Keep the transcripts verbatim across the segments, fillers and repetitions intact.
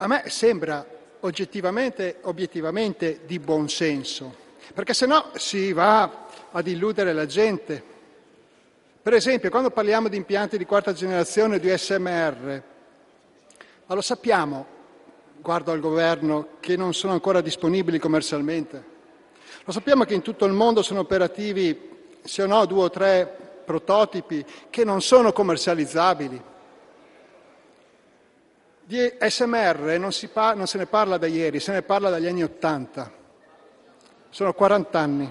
a me sembra oggettivamente, obiettivamente di buon senso, perché se no si va ad illudere la gente. Per esempio, quando parliamo di impianti di quarta generazione di U S M R, ma lo sappiamo, guardo al governo, che non sono ancora disponibili commercialmente. Lo sappiamo che in tutto il mondo sono operativi, se no due o tre prototipi, che non sono commercializzabili. Di S M R non, si pa- non se ne parla da ieri, se ne parla dagli anni Ottanta. Sono quaranta anni.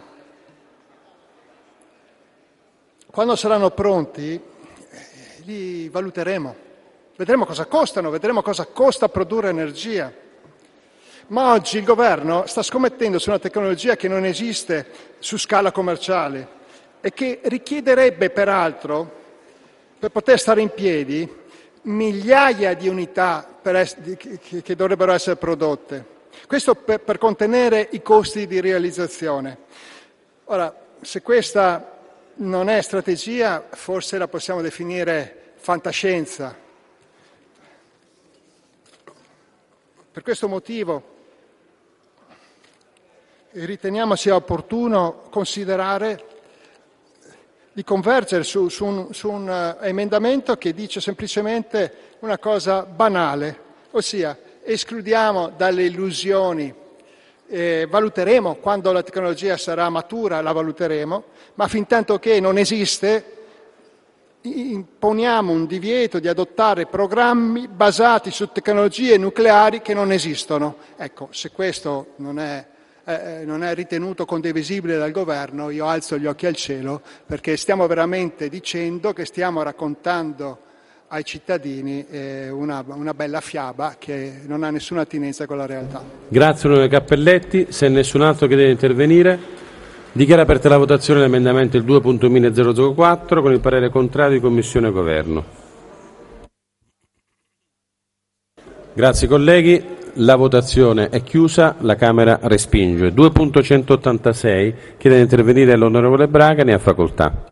Quando saranno pronti, eh, li valuteremo. Vedremo cosa costano, vedremo cosa costa produrre energia. Ma oggi il governo sta scommettendo su una tecnologia che non esiste su scala commerciale e che richiederebbe, peraltro, per poter stare in piedi, migliaia di unità per es- di, che, che dovrebbero essere prodotte. Questo per, per contenere i costi di realizzazione. Ora, se questa non è strategia, forse la possiamo definire fantascienza. Per questo motivo riteniamo sia opportuno considerare di convergere su, su, un, su un uh, emendamento che dice semplicemente una cosa banale, ossia escludiamo dalle illusioni, eh, valuteremo quando la tecnologia sarà matura, la valuteremo, ma fin tanto che non esiste imponiamo un divieto di adottare programmi basati su tecnologie nucleari che non esistono. Ecco, se questo non è Eh, non è ritenuto condivisibile dal governo, io alzo gli occhi al cielo, perché stiamo veramente dicendo che stiamo raccontando ai cittadini eh, una, una bella fiaba che non ha nessuna attinenza con la realtà. Grazie onorevole Cappelletti. Se nessun altro chiede di intervenire, dichiaro aperta la votazione dell'emendamento il due punto mille zero zero quattro con il parere contrario di Commissione e Governo. Grazie colleghi. La votazione è chiusa, la Camera respinge. due punto centottantasei chiede di intervenire l'onorevole Braga, ne ha facoltà.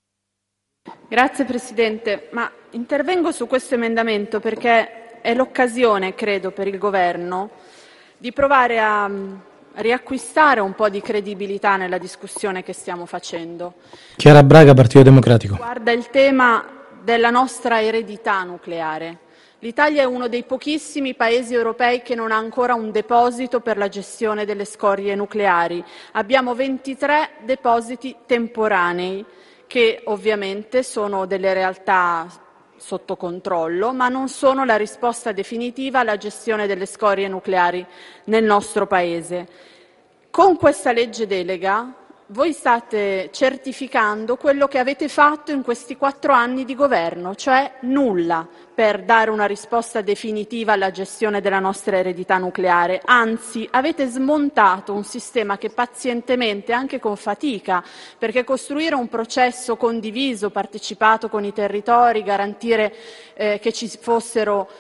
Grazie Presidente, ma intervengo su questo emendamento perché è l'occasione, credo, per il Governo di provare a riacquistare un po' di credibilità nella discussione che stiamo facendo. Chiara Braga, Partito Democratico. Guarda il tema della nostra eredità nucleare. L'Italia è uno dei pochissimi paesi europei che non ha ancora un deposito per la gestione delle scorie nucleari. Abbiamo ventitré depositi temporanei che ovviamente sono delle realtà sotto controllo, ma non sono la risposta definitiva alla gestione delle scorie nucleari nel nostro Paese. Con questa legge delega voi state certificando quello che avete fatto in questi quattro anni di governo, cioè nulla per dare una risposta definitiva alla gestione della nostra eredità nucleare. Anzi, avete smontato un sistema che pazientemente, anche con fatica, perché costruire un processo condiviso, partecipato con i territori, garantire eh, che ci fossero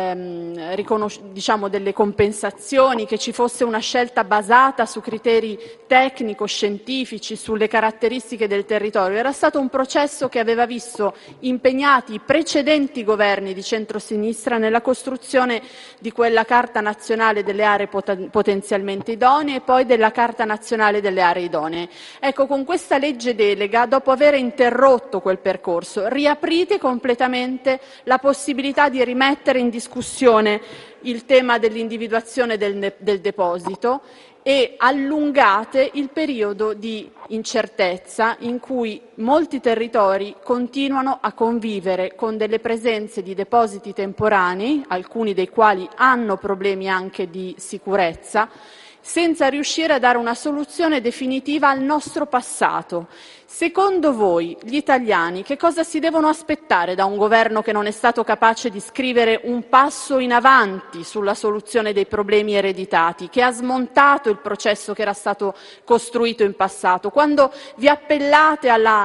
ehm, riconos- diciamo delle compensazioni, che ci fosse una scelta basata su criteri tecnico-scientifici, sulle caratteristiche del territorio, era stato un processo che aveva visto impegnati i precedenti governi di centrosinistra nella costruzione di quella Carta nazionale delle aree pot- potenzialmente idonee e poi della Carta nazionale delle aree idonee. Ecco, con questa legge delega, dopo aver interrotto quel percorso, riaprite completamente la possibilità di rimettere in discussione il tema dell'individuazione del, del deposito e allungate il periodo di incertezza in cui molti territori continuano a convivere con delle presenze di depositi temporanei, alcuni dei quali hanno problemi anche di sicurezza, senza riuscire a dare una soluzione definitiva al nostro passato. Secondo voi, gli italiani, che cosa si devono aspettare da un governo che non è stato capace di scrivere un passo in avanti sulla soluzione dei problemi ereditati, che ha smontato il processo che era stato costruito in passato? Quando vi appellate alla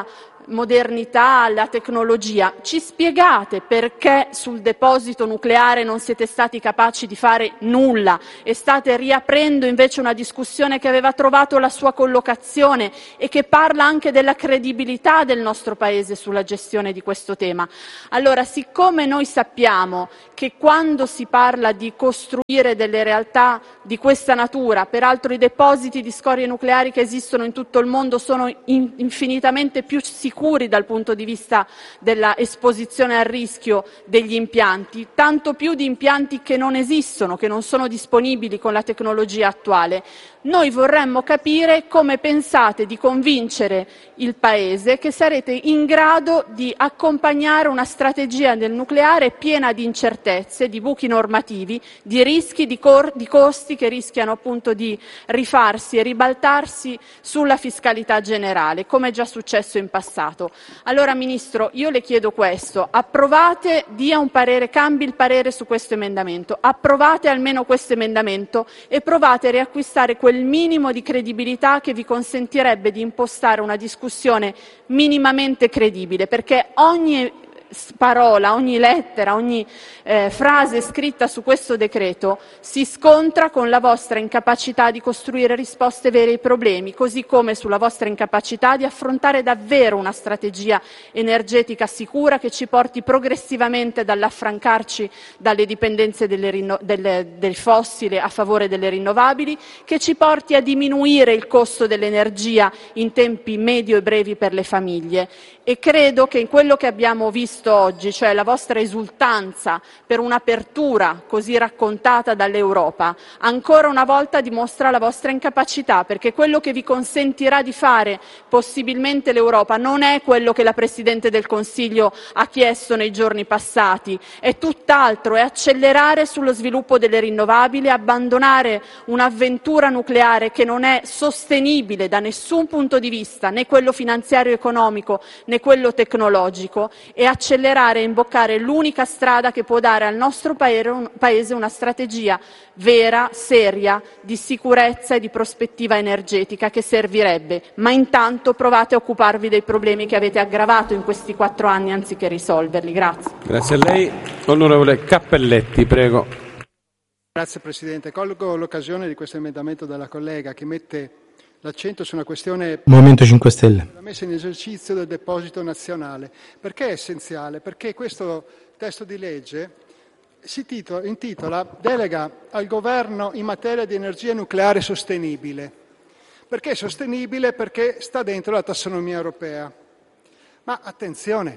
modernità, alla tecnologia. Ci spiegate perché sul deposito nucleare non siete stati capaci di fare nulla e state riaprendo invece una discussione che aveva trovato la sua collocazione e che parla anche della credibilità del nostro Paese sulla gestione di questo tema? Allora, siccome noi sappiamo che quando si parla di costruire delle realtà di questa natura, peraltro i depositi di scorie nucleari che esistono in tutto il mondo sono in, infinitamente più sicuri dal punto di vista della esposizione al rischio degli impianti, tanto più di impianti che non esistono, che non sono disponibili con la tecnologia attuale. Noi vorremmo capire come pensate di convincere il Paese che sarete in grado di accompagnare una strategia del nucleare piena di incertezze, di buchi normativi, di rischi, di, cor- di costi che rischiano appunto di rifarsi e ribaltarsi sulla fiscalità generale, come è già successo in passato. Allora, Ministro, io le chiedo questo: approvate, dia un parere, cambi il parere su questo emendamento, approvate almeno questo emendamento e provate a riacquistare quel minimo di credibilità che vi consentirebbe di impostare una discussione minimamente credibile, perché ogni parola, ogni lettera, ogni eh, frase scritta su questo decreto si scontra con la vostra incapacità di costruire risposte vere ai problemi, così come sulla vostra incapacità di affrontare davvero una strategia energetica sicura che ci porti progressivamente dall'affrancarci dalle dipendenze delle rinno- delle, del fossile a favore delle rinnovabili, che ci porti a diminuire il costo dell'energia in tempi medio e brevi per le famiglie. E credo che in quello che abbiamo visto oggi, cioè la vostra esultanza per un'apertura così raccontata dall'Europa, ancora una volta dimostra la vostra incapacità, perché quello che vi consentirà di fare possibilmente l'Europa non è quello che la Presidente del Consiglio ha chiesto nei giorni passati, è tutt'altro, è accelerare sullo sviluppo delle rinnovabili, abbandonare un'avventura nucleare che non è sostenibile da nessun punto di vista, né quello finanziario e economico, né quello tecnologico, e accelerare e imboccare l'unica strada che può dare al nostro Paese una strategia vera, seria, di sicurezza e di prospettiva energetica che servirebbe. Ma intanto provate a occuparvi dei problemi che avete aggravato in questi quattro anni anziché risolverli. Grazie. Grazie a lei. Onorevole Cappelletti, prego. Grazie Presidente. Colgo l'occasione di questo emendamento della collega che mette l'accento su una questione Movimento cinque Stelle. La messa in esercizio del deposito nazionale. Perché è essenziale? Perché questo testo di legge si titola, intitola Delega al Governo in materia di energia nucleare sostenibile. Perché è sostenibile? Perché sta dentro la tassonomia europea. Ma attenzione,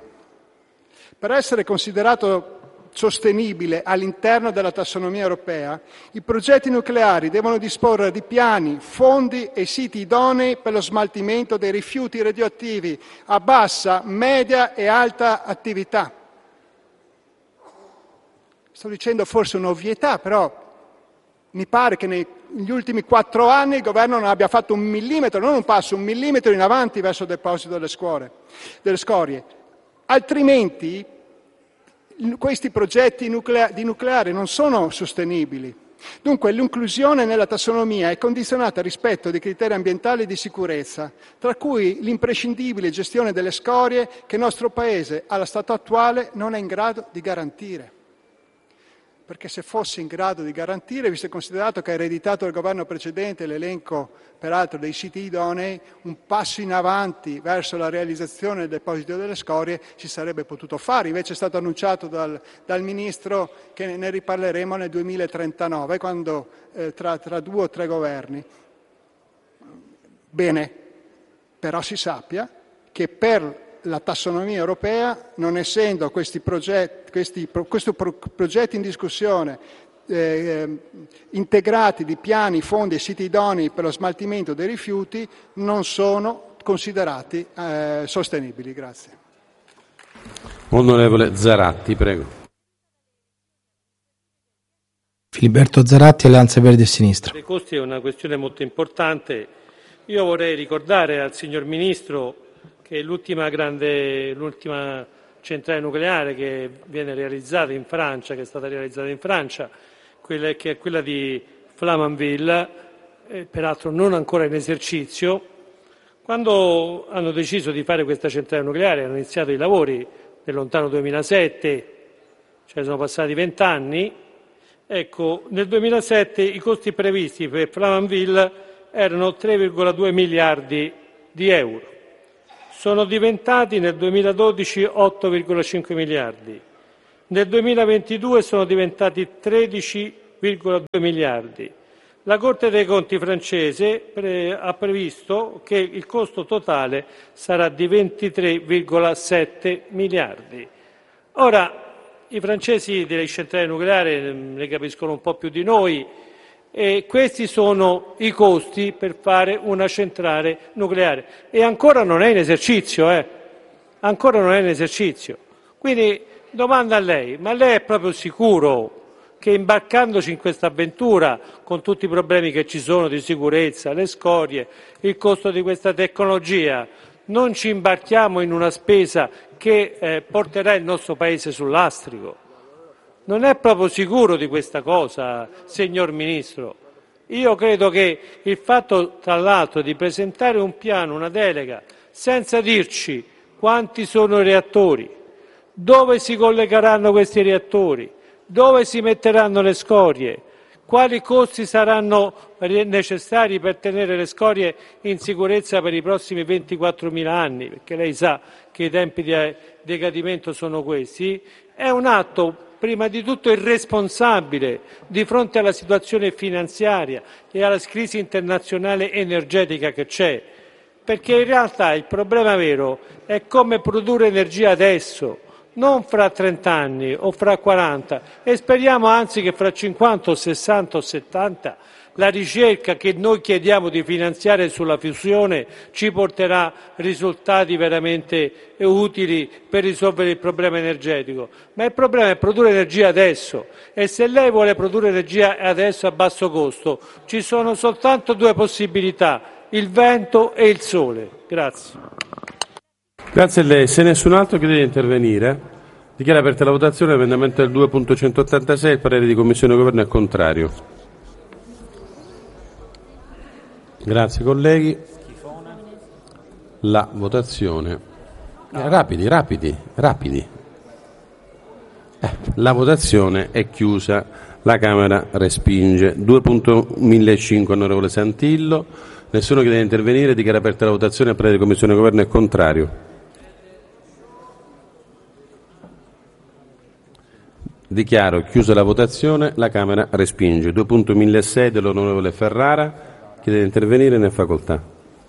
per essere considerato sostenibile all'interno della tassonomia europea, i progetti nucleari devono disporre di piani, fondi e siti idonei per lo smaltimento dei rifiuti radioattivi a bassa, media e alta attività. Sto dicendo forse un'ovvietà, però mi pare che negli ultimi quattro anni il governo non abbia fatto un millimetro, non un passo, un millimetro in avanti verso il deposito delle, scuole, delle scorie. Altrimenti questi progetti nuclea- di nucleare non sono sostenibili. Dunque l'inclusione nella tassonomia è condizionata al rispetto dei criteri ambientali e di sicurezza, tra cui l'imprescindibile gestione delle scorie che il nostro Paese, allo stato attuale, non è in grado di garantire. Perché se fosse in grado di garantire, visto e considerato che ha ereditato dal governo precedente l'elenco, peraltro, dei siti idonei, un passo in avanti verso la realizzazione del deposito delle scorie si sarebbe potuto fare. Invece è stato annunciato dal, dal Ministro che ne riparleremo nel duemilatrentanove, quando, eh, tra, tra due o tre governi. Bene, però si sappia che per la tassonomia europea, non essendo questi progetti, questi, questo pro, progetti in discussione eh, integrati di piani, fondi e siti idonei per lo smaltimento dei rifiuti, non sono considerati eh, sostenibili. Grazie. Onorevole Zaratti, prego. Filiberto Zaratti, Alleanza Verdi e Sinistra. I costi è una questione molto importante. Io vorrei ricordare al signor Ministro che l'ultima grande, l'ultima centrale nucleare che viene realizzata in Francia, che è stata realizzata in Francia, quella, che è quella di Flamanville, eh, peraltro non ancora in esercizio, Quando hanno deciso di fare questa centrale nucleare, hanno iniziato i lavori nel lontano duemilasette, cioè sono passati vent'anni, ecco, nel duemilasette i costi previsti per Flamanville erano tre virgola due miliardi di euro, sono diventati nel duemiladodici otto virgola cinque miliardi, nel duemilaventidue sono diventati tredici virgola due miliardi. La Corte dei Conti francese pre- ha previsto che il costo totale sarà di ventitré virgola sette miliardi. Ora, i francesi delle centrali nucleari ne capiscono un po' più di noi e questi sono i costi per fare una centrale nucleare e ancora non è in esercizio, eh? ancora non è in esercizio. Quindi domanda a lei, ma lei è proprio sicuro che imbarcandoci in questa avventura, con tutti i problemi che ci sono di sicurezza, le scorie, il costo di questa tecnologia, non ci imbarchiamo in una spesa che eh, porterà il nostro Paese sul lastrico? Non è proprio sicuro di questa cosa, signor Ministro. Io credo che il fatto, tra l'altro, di presentare un piano, una delega, senza dirci quanti sono i reattori, dove si collegheranno questi reattori, dove si metteranno le scorie, quali costi saranno necessari per tenere le scorie in sicurezza per i prossimi ventiquattromila anni, perché lei sa che i tempi di decadimento sono questi, è un atto prima di tutto irresponsabile di fronte alla situazione finanziaria e alla crisi internazionale energetica che c'è, perché in realtà il problema vero è come produrre energia adesso, non fra trenta anni o fra quaranta, e speriamo anzi che fra cinquanta o sessanta o settanta la ricerca che noi chiediamo di finanziare sulla fusione ci porterà risultati veramente utili per risolvere il problema energetico. Ma il problema è produrre energia adesso e se lei vuole produrre energia adesso a basso costo ci sono soltanto due possibilità, il vento e il sole. Grazie. Grazie a lei. Se nessun altro chiede di intervenire, dichiara aperta la votazione l'emendamento del due punto centottantasei, il parere di Commissione e Governo è contrario. Grazie colleghi. La votazione. Eh, rapidi, rapidi, rapidi. Eh, la votazione è chiusa. La Camera respinge. due punto millecinque, onorevole Santillo. Nessuno chiede di intervenire, dichiara aperta la votazione, il parere di Commissione e Governo è contrario. Dichiaro chiusa la votazione, la Camera respinge. due punto millesei dell'onorevole Ferrara. Chiede di intervenire, ne è facoltà.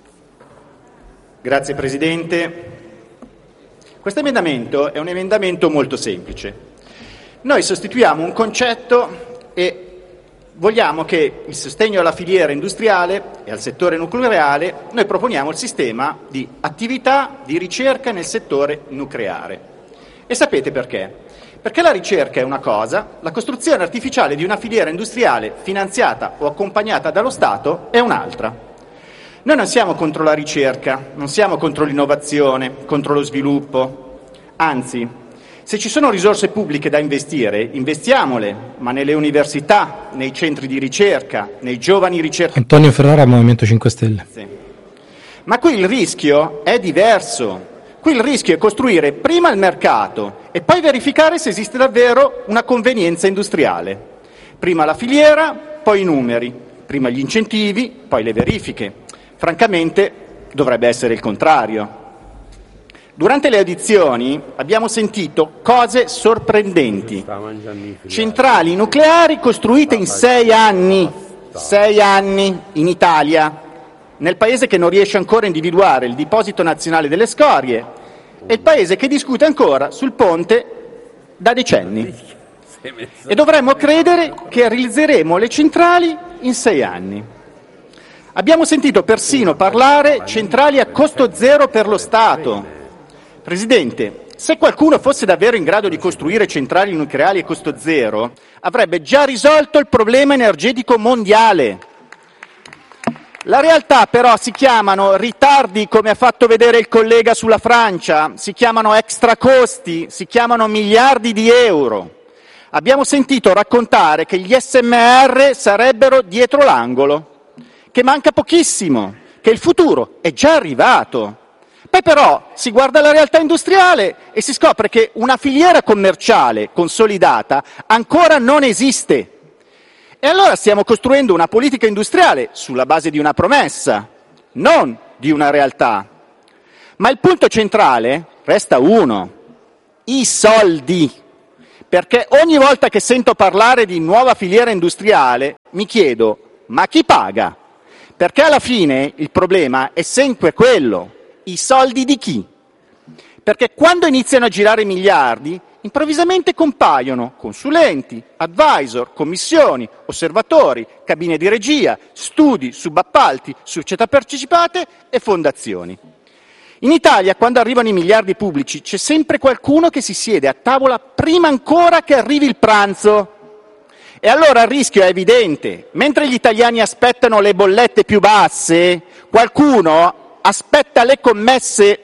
Grazie Presidente. Questo emendamento è un emendamento molto semplice. Noi sostituiamo un concetto e vogliamo che il sostegno alla filiera industriale e al settore nucleare, noi proponiamo il sistema di attività di ricerca nel settore nucleare. E sapete perché? Perché la ricerca è una cosa, la costruzione artificiale di una filiera industriale finanziata o accompagnata dallo Stato è un'altra. Noi non siamo contro la ricerca, non siamo contro l'innovazione, contro lo sviluppo, anzi, se ci sono risorse pubbliche da investire, investiamole, ma nelle università, nei centri di ricerca, nei giovani ricercatori. Antonio Ferrara, Movimento cinque Stelle. Sì. Ma qui il rischio è diverso. Qui il rischio è costruire prima il mercato e poi verificare se esiste davvero una convenienza industriale. Prima la filiera, poi i numeri, prima gli incentivi, poi le verifiche. Francamente dovrebbe essere il contrario. Durante le audizioni abbiamo sentito cose sorprendenti. Centrali nucleari costruite in sei anni, sei anni in Italia, nel paese che non riesce ancora a individuare il deposito nazionale delle scorie e il paese che discute ancora sul ponte da decenni. E dovremmo credere che realizzeremo le centrali in sei anni. Abbiamo sentito persino parlare centrali a costo zero per lo Stato. Presidente, se qualcuno fosse davvero in grado di costruire centrali nucleari a costo zero, avrebbe già risolto il problema energetico mondiale. La realtà però si chiamano ritardi, come ha fatto vedere il collega sulla Francia, si chiamano extracosti, si chiamano miliardi di euro. Abbiamo sentito raccontare che gli S M R sarebbero dietro l'angolo, che manca pochissimo, che che il futuro è già arrivato. Poi però si guarda la realtà industriale e si scopre che una filiera commerciale consolidata ancora non esiste. E allora stiamo costruendo una politica industriale sulla base di una promessa, non di una realtà. Ma il punto centrale resta uno: i soldi. Perché ogni volta che sento parlare di nuova filiera industriale mi chiedo: ma chi paga? Perché alla fine il problema è sempre quello: i soldi di chi? Perché quando iniziano a girare miliardi, improvvisamente compaiono consulenti, advisor, commissioni, osservatori, cabine di regia, studi, subappalti, società partecipate e fondazioni. In Italia, quando arrivano i miliardi pubblici, c'è sempre qualcuno che si siede a tavola prima ancora che arrivi il pranzo. E allora il rischio è evidente. Mentre gli italiani aspettano le bollette più basse, qualcuno aspetta le commesse.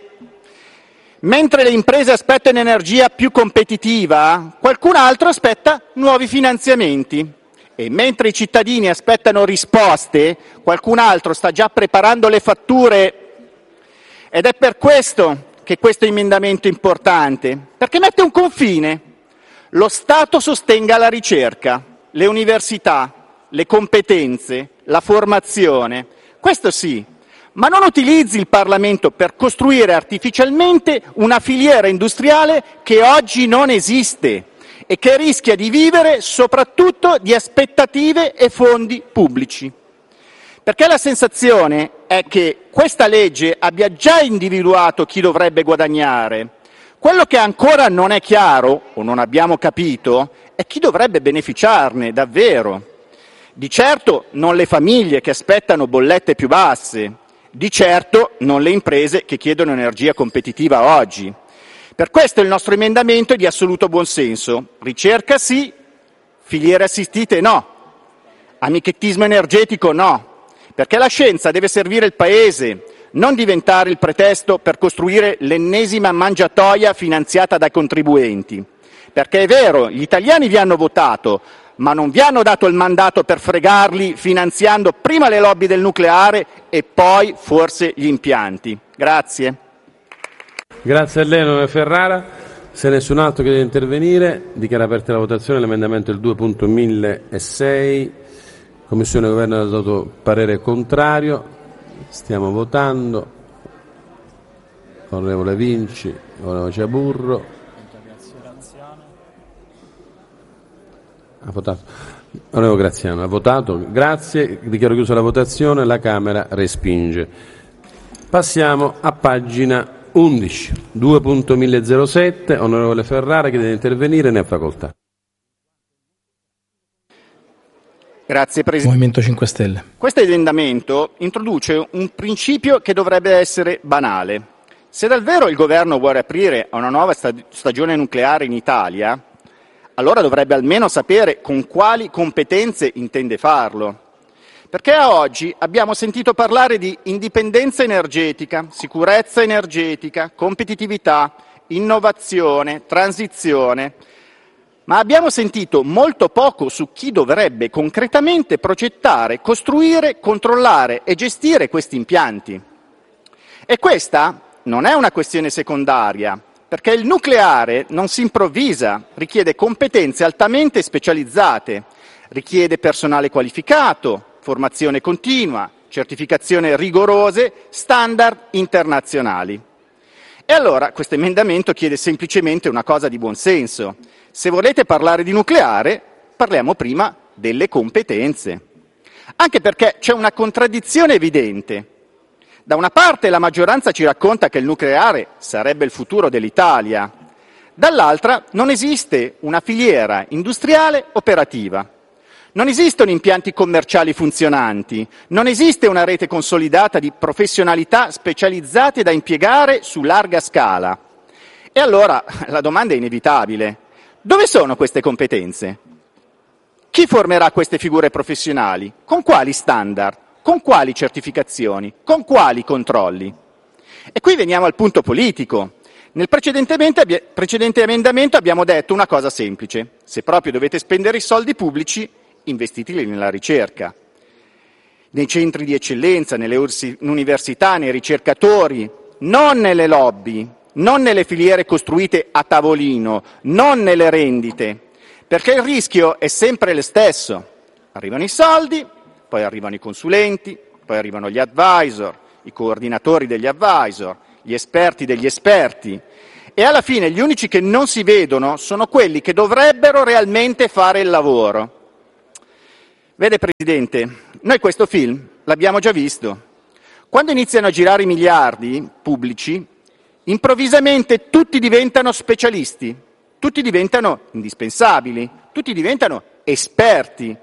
Mentre le imprese aspettano energia più competitiva, qualcun altro aspetta nuovi finanziamenti. E mentre i cittadini aspettano risposte, qualcun altro sta già preparando le fatture. Ed è per questo che questo emendamento è importante, perché mette un confine. Lo Stato sostenga la ricerca, le università, le competenze, la formazione. Questo sì, ma non utilizzi il Parlamento per costruire artificialmente una filiera industriale che oggi non esiste e che rischia di vivere soprattutto di aspettative e fondi pubblici. Perché la sensazione è che questa legge abbia già individuato chi dovrebbe guadagnare. Quello che ancora non è chiaro, o non abbiamo capito, è chi dovrebbe beneficiarne davvero. Di certo non le famiglie che aspettano bollette più basse, di certo non le imprese che chiedono energia competitiva oggi. Per questo il nostro emendamento è di assoluto buonsenso. Ricerca sì, filiere assistite no, amichettismo energetico no. Perché la scienza deve servire il Paese, non diventare il pretesto per costruire l'ennesima mangiatoia finanziata dai contribuenti. Perché è vero, gli italiani vi hanno votato, ma non vi hanno dato il mandato per fregarli finanziando prima le lobby del nucleare e poi forse gli impianti. Grazie. Grazie a lei, onorevole Ferrara. Se nessun altro chiede di intervenire, dichiara aperta la votazione. L'emendamento è il due punto millesei. Commissione Governo ha dato parere contrario. Stiamo votando. Onorevole Vinci, onorevole Ciaburro. Ha votato. Onorevole Graziano ha votato. Grazie. Dichiaro chiusa la votazione. La Camera respinge. Passiamo a pagina undici. due punto millesette. Onorevole Ferrara chiede di intervenire. Ne ha facoltà. Grazie Presidente. Movimento cinque Stelle. Questo emendamento introduce un principio che dovrebbe essere banale. Se davvero il Governo vuole aprire a una nuova stag- stagione nucleare in Italia, allora dovrebbe almeno sapere con quali competenze intende farlo. Perché a oggi abbiamo sentito parlare di indipendenza energetica, sicurezza energetica, competitività, innovazione, transizione, ma abbiamo sentito molto poco su chi dovrebbe concretamente progettare, costruire, controllare e gestire questi impianti. E questa non è una questione secondaria, perché il nucleare non si improvvisa, richiede competenze altamente specializzate, richiede personale qualificato, formazione continua, certificazioni rigorose, standard internazionali. E allora questo emendamento chiede semplicemente una cosa di buon senso. Se volete parlare di nucleare, parliamo prima delle competenze. Anche perché c'è una contraddizione evidente. Da una parte la maggioranza ci racconta che il nucleare sarebbe il futuro dell'Italia, dall'altra non esiste una filiera industriale operativa. Non esistono impianti commerciali funzionanti, non esiste una rete consolidata di professionalità specializzate da impiegare su larga scala. E allora la domanda è inevitabile. Dove sono queste competenze? Chi formerà queste figure professionali? Con quali standard? Con quali certificazioni? Con quali controlli? E qui veniamo al punto politico. Nel precedente emendamento abbiamo detto una cosa semplice. Se proprio dovete spendere i soldi pubblici, investiteli nella ricerca. nei centri di eccellenza, nelle università, nei ricercatori, non nelle lobby, non nelle filiere costruite a tavolino, non nelle rendite, perché il rischio è sempre lo stesso. Arrivano i soldi, poi arrivano i consulenti, poi arrivano gli advisor, i coordinatori degli advisor, gli esperti degli esperti, e alla fine gli unici che non si vedono sono quelli che dovrebbero realmente fare il lavoro. Vede, Presidente, noi questo film l'abbiamo già visto. Quando iniziano a girare i miliardi pubblici, improvvisamente tutti diventano specialisti, tutti diventano indispensabili, tutti diventano esperti.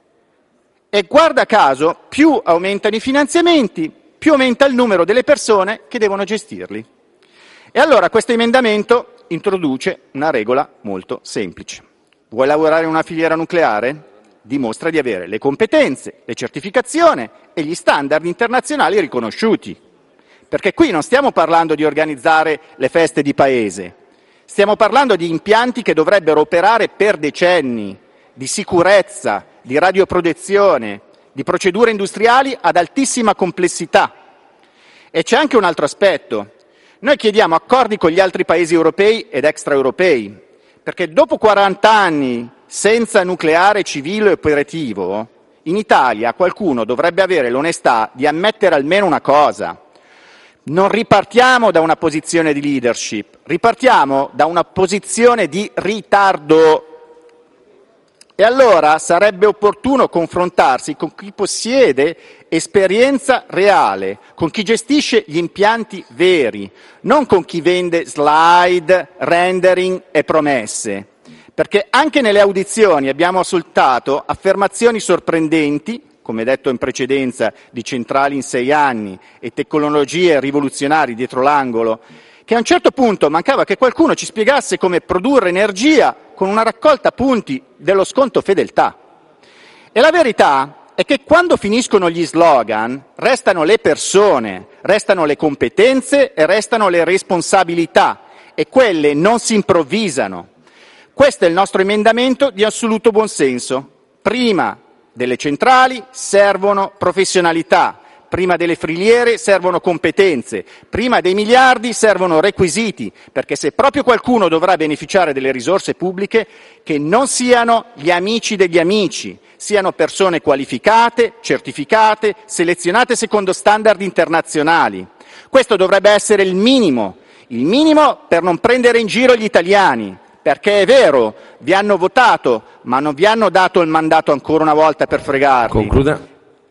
E guarda caso, più aumentano i finanziamenti, più aumenta il numero delle persone che devono gestirli. E allora questo emendamento introduce una regola molto semplice. Vuoi lavorare in una filiera nucleare? Dimostra di avere le competenze, le certificazioni e gli standard internazionali riconosciuti. Perché qui non stiamo parlando di organizzare le feste di paese, stiamo parlando di impianti che dovrebbero operare per decenni, di sicurezza, di radioprotezione, di procedure industriali ad altissima complessità. E c'è anche un altro aspetto. Noi chiediamo accordi con gli altri paesi europei ed extraeuropei, perché dopo quaranta anni senza nucleare civile e operativo, in Italia qualcuno dovrebbe avere l'onestà di ammettere almeno una cosa. Non ripartiamo da una posizione di leadership, ripartiamo da una posizione di ritardo. E allora sarebbe opportuno confrontarsi con chi possiede esperienza reale, con chi gestisce gli impianti veri, non con chi vende slide, rendering e promesse. Perché anche nelle audizioni abbiamo ascoltato affermazioni sorprendenti, come detto in precedenza, di centrali in sei anni e tecnologie rivoluzionarie dietro l'angolo, che a un certo punto mancava che qualcuno ci spiegasse come produrre energia con una raccolta punti dello sconto fedeltà. E la verità è che quando finiscono gli slogan restano le persone, restano le competenze e restano le responsabilità, e quelle non si improvvisano. Questo è il nostro emendamento di assoluto buonsenso. Prima delle centrali servono professionalità, prima delle filiere servono competenze, prima dei miliardi servono requisiti, perché se proprio qualcuno dovrà beneficiare delle risorse pubbliche, che non siano gli amici degli amici, siano persone qualificate, certificate, selezionate secondo standard internazionali. Questo dovrebbe essere il minimo, il minimo per non prendere in giro gli italiani. Perché è vero, vi hanno votato, ma non vi hanno dato il mandato ancora una volta per fregarvi. Concluda.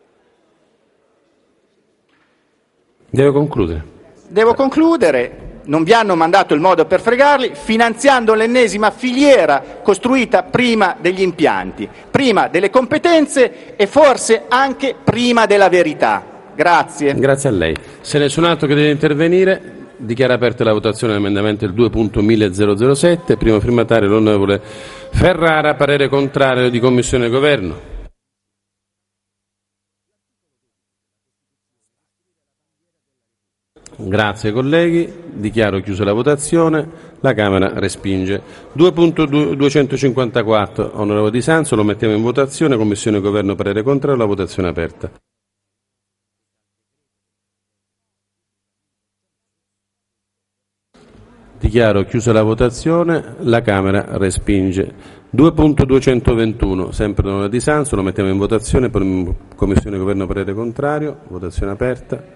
Deve concludere. Devo concludere. Non vi hanno mandato il modo per fregarli, finanziando l'ennesima filiera costruita prima degli impianti, prima delle competenze e forse anche prima della verità. Grazie. Grazie a lei. Se nessun altro che deve intervenire, dichiara aperta la votazione dell'emendamento il due punto millesettecentosette, primo firmatario l'onorevole Ferrara, parere contrario di Commissione e Governo. Grazie colleghi, dichiaro chiusa la votazione, la Camera respinge. due punto duecentocinquantaquattro, onorevole Di Sanzo, lo mettiamo in votazione, Commissione e Governo parere contrario, la votazione è aperta. Dichiaro chiusa la votazione, la Camera respinge. due punto duecentoventuno, sempre l'onorevole Di Sanzo, lo mettiamo in votazione, Commissione e Governo parere contrario, votazione aperta.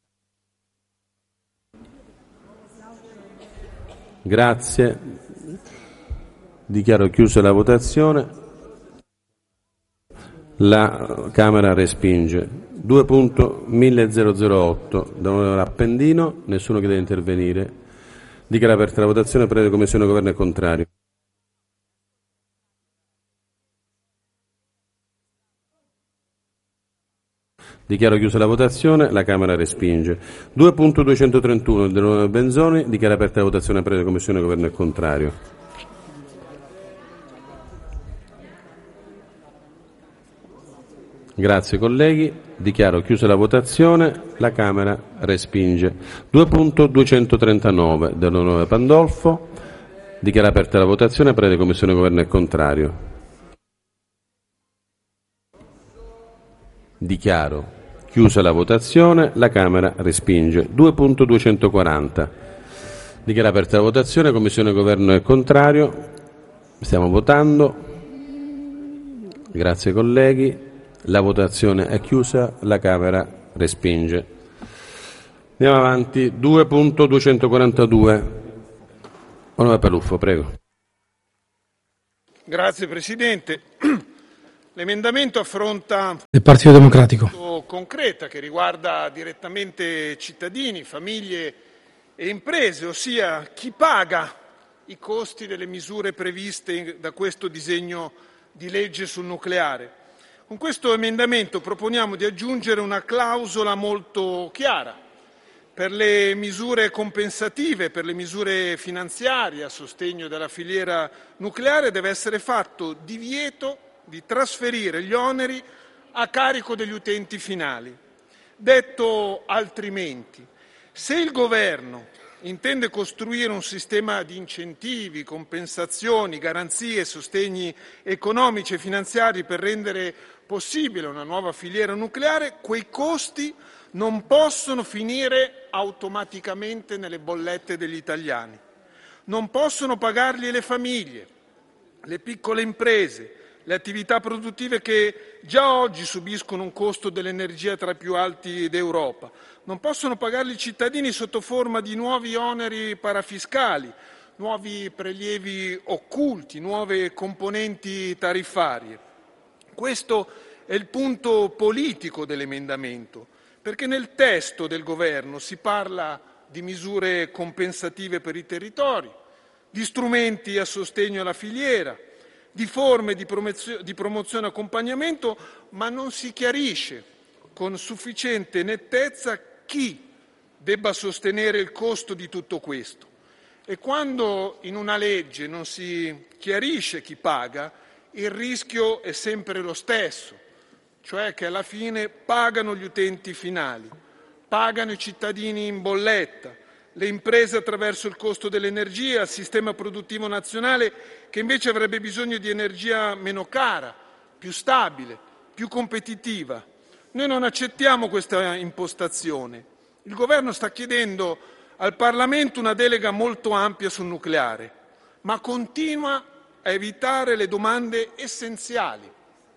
Grazie. Dichiaro chiusa la votazione. La Camera respinge. due punto milleotto, dall'onorevole Appendino, nessuno che deve intervenire. Dichiaro aperta la votazione, parere Commissione Governo è contrario. Dichiaro chiusa la votazione, la Camera respinge. due punto duecentotrentuno dell'onorevole Benzoni, dichiaro aperta la votazione, parere Commissione Governo è contrario. Grazie colleghi, dichiaro chiusa la votazione, la Camera respinge. due punto duecentotrentanove dell'onorevole Pandolfo, dichiaro aperta la votazione, parere Commissione Governo è contrario. Dichiaro Chiusa la votazione, la Camera respinge. due punto duecentoquaranta. Dichiara aperta la votazione, Commissione Governo è contrario. Stiamo votando. Grazie colleghi. La votazione è chiusa, la Camera respinge. Andiamo avanti. due punto duecentoquarantadue. Onorevole Peluffo, prego. Grazie Presidente. L'emendamento affronta Del Partito Democratico. una concreta che riguarda direttamente cittadini, famiglie e imprese, ossia chi paga i costi delle misure previste da questo disegno di legge sul nucleare. Con questo emendamento proponiamo di aggiungere una clausola molto chiara. Per le misure compensative, per le misure finanziarie a sostegno della filiera nucleare deve essere fatto divieto di trasferire gli oneri a carico degli utenti finali. Detto altrimenti, se il Governo intende costruire un sistema di incentivi, compensazioni, garanzie, sostegni economici e finanziari per rendere possibile una nuova filiera nucleare, quei costi non possono finire automaticamente nelle bollette degli italiani. Non possono pagarli le famiglie, le piccole imprese, le attività produttive che già oggi subiscono un costo dell'energia tra i più alti d'Europa. Non possono pagarli i cittadini sotto forma di nuovi oneri parafiscali, nuovi prelievi occulti, nuove componenti tariffarie. Questo è il punto politico dell'emendamento, perché nel testo del Governo si parla di misure compensative per i territori, di strumenti a sostegno alla filiera, di forme di promozione, di promozione e accompagnamento, ma non si chiarisce con sufficiente nettezza chi debba sostenere il costo di tutto questo. E quando in una legge non si chiarisce chi paga, il rischio è sempre lo stesso, cioè che alla fine pagano gli utenti finali, pagano i cittadini in bolletta, le imprese attraverso il costo dell'energia, il sistema produttivo nazionale che invece avrebbe bisogno di energia meno cara, più stabile, più competitiva. Noi non accettiamo questa impostazione. Il Governo sta chiedendo al Parlamento una delega molto ampia sul nucleare, ma continua a evitare le domande essenziali.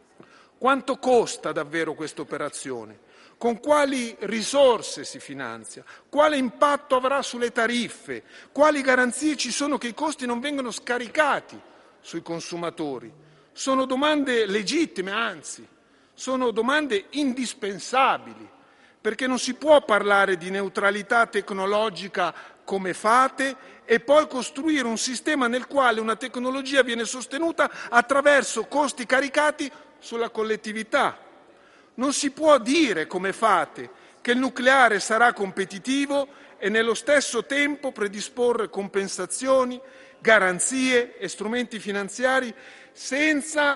Quanto costa davvero questa operazione? Con quali risorse si finanzia? Quale impatto avrà sulle tariffe? Quali garanzie ci sono che i costi non vengano scaricati sui consumatori? Sono domande legittime, anzi, sono domande indispensabili, perché non si può parlare di neutralità tecnologica come fate e poi costruire un sistema nel quale una tecnologia viene sostenuta attraverso costi caricati sulla collettività. Non si può dire, come fate, che il nucleare sarà competitivo e nello stesso tempo predisporre compensazioni, garanzie e strumenti finanziari senza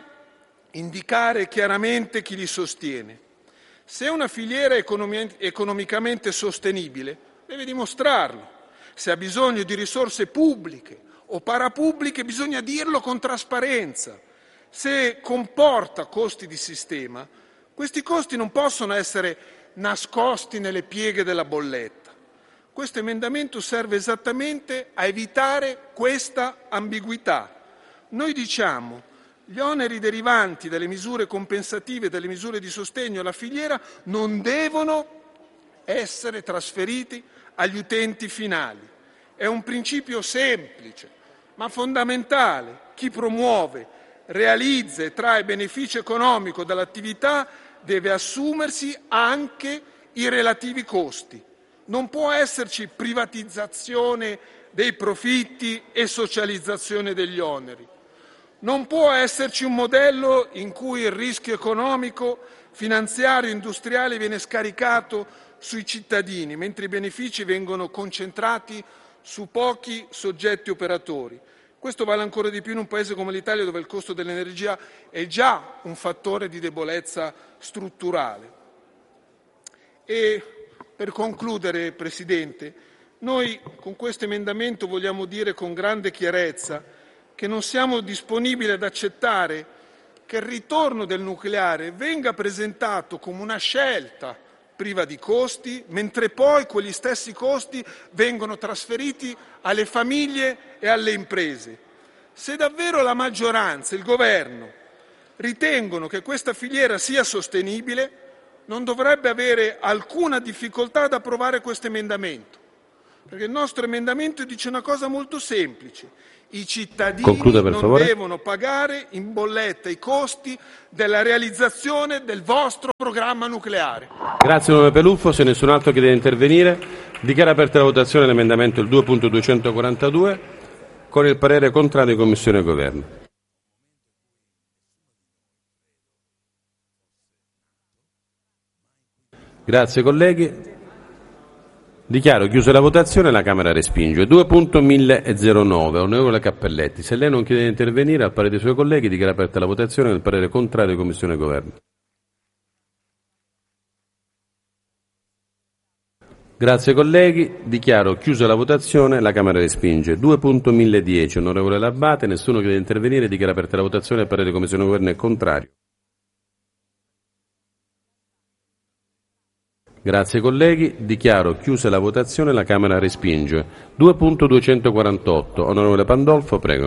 indicare chiaramente chi li sostiene. Se è una filiera economi- economicamente sostenibile, deve dimostrarlo. Se ha bisogno di risorse pubbliche o parapubbliche, bisogna dirlo con trasparenza. Se comporta costi di sistema, questi costi non possono essere nascosti nelle pieghe della bolletta. Questo emendamento serve esattamente a evitare questa ambiguità. Noi diciamo gli oneri derivanti dalle misure compensative e dalle misure di sostegno alla filiera non devono essere trasferiti agli utenti finali. È un principio semplice, ma fondamentale. Chi promuove, realizza e trae beneficio economico dall'attività deve assumersi anche i relativi costi. Non può esserci privatizzazione dei profitti e socializzazione degli oneri. Non può esserci un modello in cui il rischio economico, finanziario e industriale viene scaricato sui cittadini, mentre i benefici vengono concentrati su pochi soggetti operatori. Questo vale ancora di più in un paese come l'Italia, dove il costo dell'energia è già un fattore di debolezza strutturale. E per concludere, Presidente, noi con questo emendamento vogliamo dire con grande chiarezza che non siamo disponibili ad accettare che il ritorno del nucleare venga presentato come una scelta priva di costi, mentre poi quegli stessi costi vengono trasferiti alle famiglie e alle imprese. Se davvero la maggioranza e il governo ritengono che questa filiera sia sostenibile, non dovrebbe avere alcuna difficoltà ad approvare questo emendamento, perché il nostro emendamento dice una cosa molto semplice: i cittadini Concluda, per non favore. devono pagare in bolletta i costi della realizzazione del vostro programma nucleare. Grazie onorevole Peluffo. Se nessun altro chiede di intervenire, dichiaro aperta la votazione dell'emendamento il due punto duecentoquarantadue con il parere contrario di Commissione e Governo. Grazie colleghi. Dichiaro chiusa la votazione, la Camera respinge. due punto millezenove, onorevole Cappelletti, se lei non chiede di intervenire, al parere dei suoi colleghi, dichiara aperta la votazione del parere contrario di Commissione e Governo. Grazie colleghi, dichiaro chiusa la votazione, la Camera respinge. due punto milledieci, onorevole Labbate, nessuno chiede di intervenire, dichiara aperta la votazione, il parere di Commissione e Governo è contrario. Grazie colleghi, dichiaro chiusa la votazione, la Camera respinge. due punto duecentoquarantotto, onorevole Pandolfo, prego.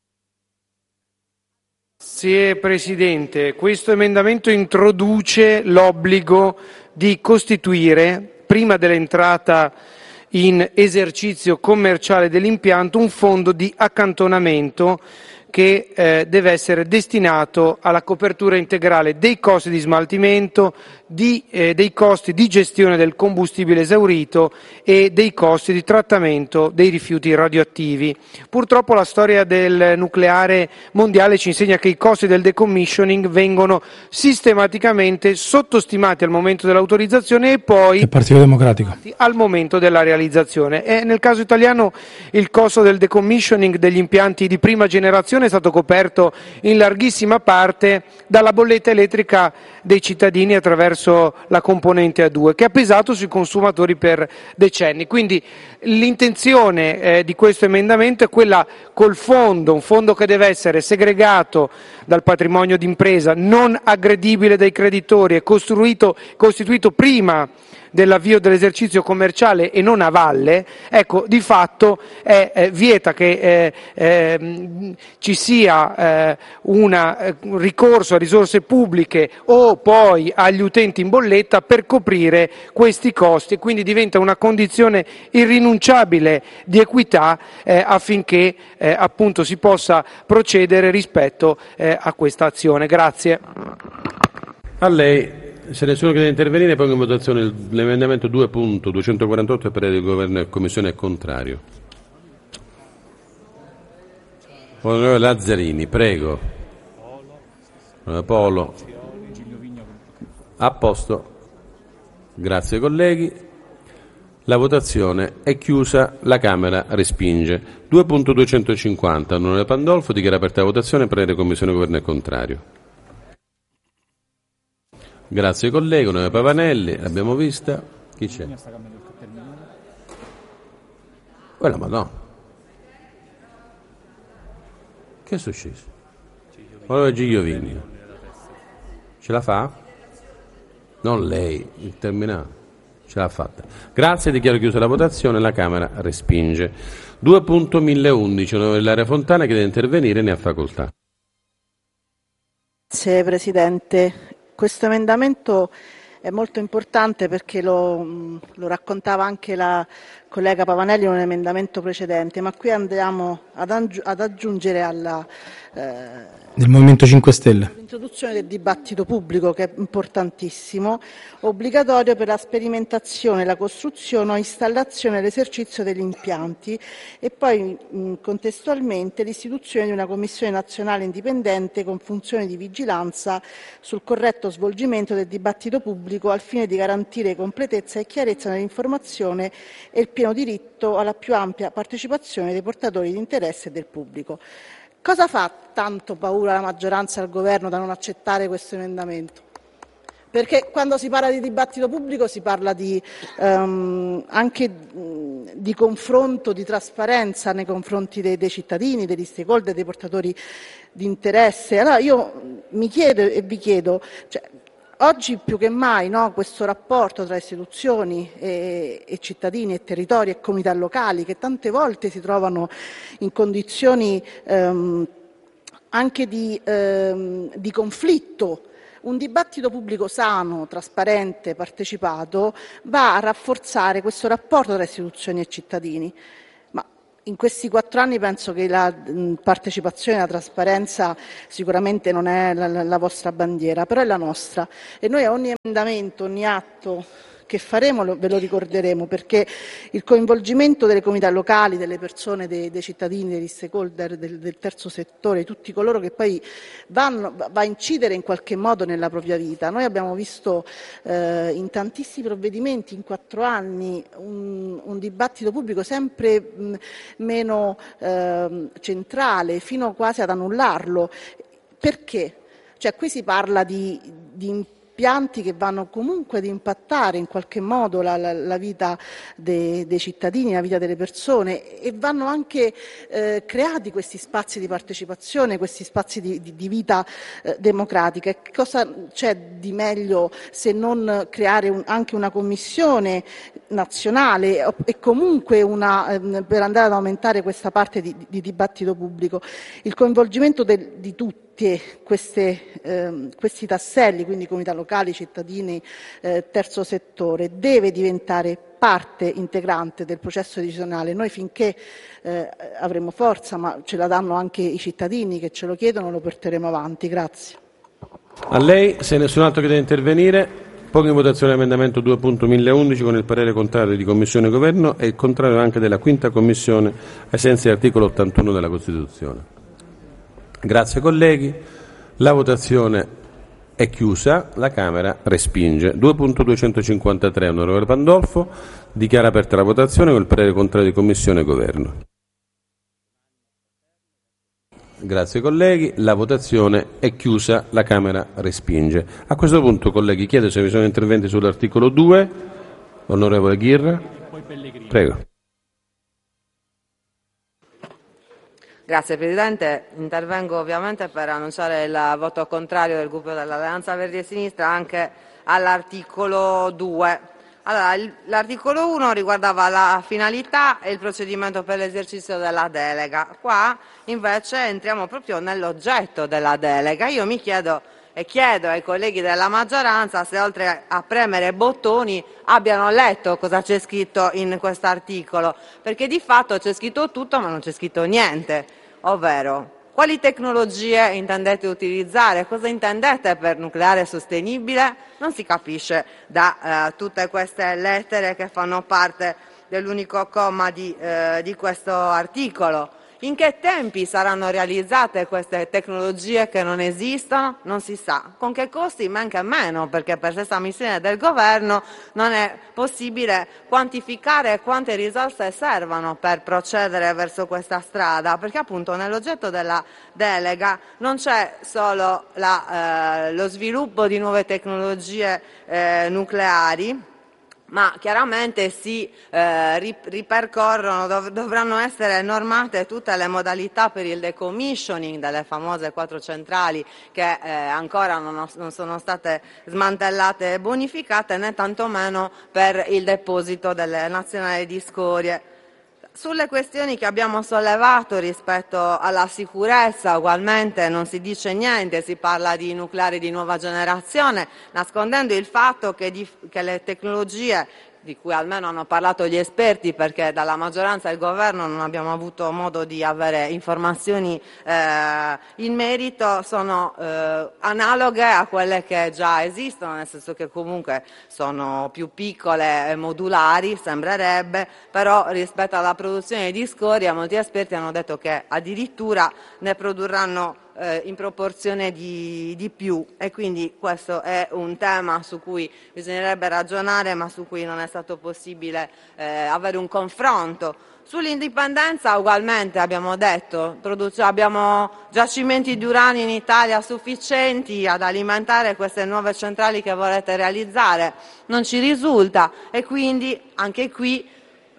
Sì, Presidente, questo emendamento introduce l'obbligo di costituire, prima dell'entrata in esercizio commerciale dell'impianto, un fondo di accantonamento che eh, deve essere destinato alla copertura integrale dei costi di smaltimento, di, eh, dei costi di gestione del combustibile esaurito e dei costi di trattamento dei rifiuti radioattivi. Purtroppo la storia del nucleare mondiale ci insegna che i costi del decommissioning vengono sistematicamente sottostimati al momento dell'autorizzazione e poi Il Partito Democratico. al momento della realizzazione. E nel caso italiano il costo del decommissioning degli impianti di prima generazione è stato coperto in larghissima parte dalla bolletta elettrica dei cittadini attraverso la componente A due, che ha pesato sui consumatori per decenni. Quindi l'intenzione eh, di questo emendamento è quella col fondo, un fondo che deve essere segregato dal patrimonio d'impresa, non aggredibile dai creditori e costruito, costituito prima dell'avvio dell'esercizio commerciale e non a valle. Ecco, di fatto è, eh, vieta che eh, eh, ci sia eh, una, eh, un ricorso a risorse pubbliche o poi agli utenti in bolletta per coprire questi costi, e quindi diventa una condizione irrinunciabile di equità eh, affinché eh, appunto si possa procedere rispetto eh, a questa azione. Grazie. A lei. Se nessuno chiede di intervenire, pongo in votazione l'emendamento due punto duecentoquarantotto e parere del Governo e Commissione è contrario. Onorevole Lazzarini, prego. Onorevole Polo. A posto. Grazie colleghi. La votazione è chiusa, la Camera respinge. due punto duecentocinquanta, onorevole Pandolfo, dichiara aperta la votazione, parere del Commissione Governo è contrario. Grazie colleghi, onorevole Pavanelli, l'abbiamo vista. Chi c'è? Quella Madonna. Che è successo? Onorevole Gigliovini. Ce la fa? Non lei, il terminato. Ce l'ha fatta. Grazie, dichiaro chiusa la votazione, la Camera respinge. due punto milleundici, onorevole Ilaria Fontana, chiede di intervenire, ne ha facoltà. Grazie Presidente. Questo emendamento è molto importante perché lo, lo raccontava anche la collega Pavanelli in un emendamento precedente, ma qui andiamo ad, aggi- ad aggiungere alla eh, Del Movimento cinque Stelle. l'introduzione del dibattito pubblico, che è importantissimo, obbligatorio per la sperimentazione, la costruzione o installazione e l'esercizio degli impianti, e poi mh, contestualmente l'istituzione di una commissione nazionale indipendente con funzioni di vigilanza sul corretto svolgimento del dibattito pubblico al fine di garantire completezza e chiarezza nell'informazione e il pieno diritto alla più ampia partecipazione dei portatori di interesse e del pubblico. Cosa fa tanto paura la maggioranza e il governo da non accettare questo emendamento? Perché quando si parla di dibattito pubblico si parla di, um, anche mh, di confronto, di trasparenza nei confronti dei, dei cittadini, degli stakeholder, dei portatori di interesse. Allora io mi chiedo e vi chiedo, cioè, oggi più che mai, no, questo rapporto tra istituzioni e, e cittadini e territori e comunità locali, che tante volte si trovano in condizioni ehm, anche di, ehm, di conflitto. Un dibattito pubblico sano, trasparente, partecipato va a rafforzare questo rapporto tra istituzioni e cittadini. Ma in questi quattro anni penso che la mh, partecipazione e la trasparenza sicuramente non è la, la, la vostra bandiera, però è la nostra, e noi a ogni emendamento, ogni atto che faremo lo, ve lo ricorderemo, perché il coinvolgimento delle comunità locali, delle persone, dei, dei cittadini, degli stakeholder, del, del terzo settore, tutti coloro che poi vanno, va a incidere in qualche modo nella propria vita. Noi abbiamo visto eh, in tantissimi provvedimenti in quattro anni un, un dibattito pubblico sempre mh, meno eh, centrale, fino quasi ad annullarlo. Perché? Cioè, qui si parla di, di impianti che vanno comunque ad impattare in qualche modo la, la, la vita dei, dei cittadini, la vita delle persone, e vanno anche eh, creati questi spazi di partecipazione, questi spazi di, di, di vita eh, democratica. E cosa c'è di meglio se non creare un, anche una commissione nazionale e comunque una, eh, per andare ad aumentare questa parte di, di dibattito pubblico. Il coinvolgimento del, di tutti Queste, eh, questi tasselli, quindi comunità locali, cittadini, eh, terzo settore, deve diventare parte integrante del processo decisionale. Noi finché eh, avremo forza, ma ce la danno anche i cittadini che ce lo chiedono, lo porteremo avanti. Grazie. A lei, se nessun altro chiede di intervenire, pongo in votazione l'emendamento due punto mille undici con il parere contrario di Commissione e Governo e il contrario anche della quinta Commissione ai sensi dell'articolo ottantuno della Costituzione. Grazie colleghi, la votazione è chiusa, la Camera respinge. due punto duecentocinquantatré, onorevole Pandolfo, dichiara aperta la votazione con il parere contrario di Commissione e Governo. Grazie colleghi, la votazione è chiusa, la Camera respinge. A questo punto colleghi chiedo se vi sono interventi sull'articolo due, onorevole Ghirra. Prego. Grazie Presidente, intervengo ovviamente per annunciare il voto contrario del gruppo dell'Alleanza Verdi e Sinistra anche all'articolo due. Allora, l'articolo uno riguardava la finalità e il procedimento per l'esercizio della delega. Qua invece entriamo proprio nell'oggetto della delega. Io mi chiedo e chiedo ai colleghi della maggioranza se oltre a premere bottoni abbiano letto cosa c'è scritto in questo articolo, perché di fatto c'è scritto tutto ma non c'è scritto niente. Ovvero, quali tecnologie intendete utilizzare? Cosa intendete per nucleare sostenibile? Non si capisce da eh, tutte queste lettere che fanno parte dell'unico comma di, eh, di questo articolo. In che tempi saranno realizzate queste tecnologie che non esistono? Non si sa. Con che costi? Men che meno, perché per stessa missione del governo non è possibile quantificare quante risorse servano per procedere verso questa strada, perché appunto nell'oggetto della delega non c'è solo la, eh, lo sviluppo di nuove tecnologie eh, nucleari, ma chiaramente si eh, ripercorrono, dov- dovranno essere normate tutte le modalità per il decommissioning delle famose quattro centrali che eh, ancora non, ho, non sono state smantellate e bonificate, né tantomeno per il deposito delle nazionali di scorie. Sulle questioni che abbiamo sollevato rispetto alla sicurezza, ugualmente non si dice niente, si parla di nucleari di nuova generazione, nascondendo il fatto che, di, che le tecnologie di cui almeno hanno parlato gli esperti, perché dalla maggioranza e il governo non abbiamo avuto modo di avere informazioni eh, in merito, sono eh, analoghe a quelle che già esistono, nel senso che comunque sono più piccole e modulari, sembrerebbe, però rispetto alla produzione di scoria molti esperti hanno detto che addirittura ne produrranno in proporzione di, di più, e quindi questo è un tema su cui bisognerebbe ragionare, ma su cui non è stato possibile eh, avere un confronto. Sull'indipendenza ugualmente abbiamo detto, produce, abbiamo giacimenti di uranio in Italia sufficienti ad alimentare queste nuove centrali che volete realizzare, non ci risulta, e quindi anche qui